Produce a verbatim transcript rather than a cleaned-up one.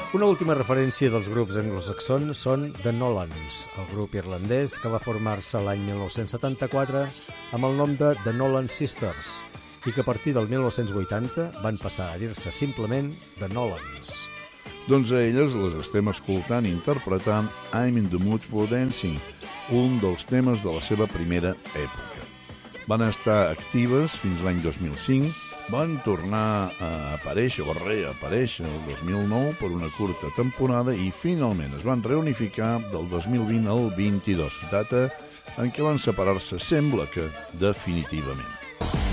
Una última referència dels grups anglosaxons són The Nolans, el grup irlandès que va formar-se l'any mil nou-cents setanta-quatre amb el nom de The Nolan Sisters i que a partir del mil nou-cents vuitanta van passar a dir-se simplement The Nolans. Doncs a elles les estem escoltant i interpretant I'm in the Mood for Dancing, un dels temes de la seva primera època. Van estar actives fins l'any dos mil cinc, van tornar a aparèixer o a reaparèixer el dos mil nou per una curta temporada i finalment es van reunificar del dos mil vint al vint-i-dos, data en què van separar-se, sembla que definitivament.